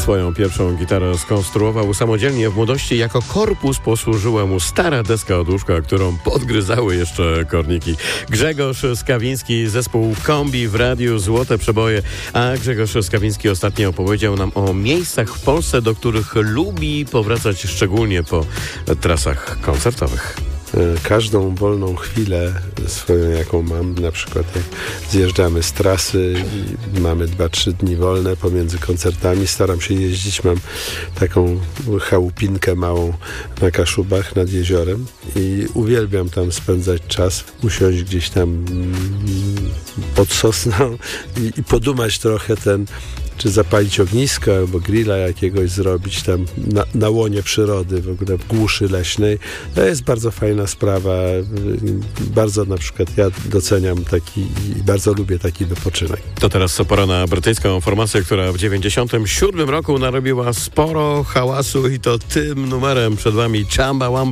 Swoją pierwszą gitarę skonstruował samodzielnie w młodości. Jako korpus posłużyła mu stara deska od łóżka, którą podgryzały jeszcze korniki. Grzegorz Skawiński, zespół Kombi w radiu Złote Przeboje. A Grzegorz Skawiński ostatnio opowiedział nam o miejscach w Polsce, do których lubi powracać szczególnie po trasach koncertowych. Każdą wolną chwilę swoją, jaką mam, na przykład jak zjeżdżamy z trasy i mamy 2-3 dni wolne pomiędzy koncertami, staram się jeździć, mam taką chałupinkę małą na Kaszubach nad jeziorem i uwielbiam tam spędzać czas, usiąść gdzieś tam pod sosną i podumać trochę czy zapalić ognisko albo grilla jakiegoś zrobić tam na łonie przyrody, w ogóle w głuszy leśnej. To jest bardzo fajna sprawa. Bardzo na przykład ja doceniam taki i bardzo lubię taki wypoczynek. To teraz pora na brytyjską formację, która w 1997 roku narobiła sporo hałasu i to tym numerem przed wami Chamba Wamba.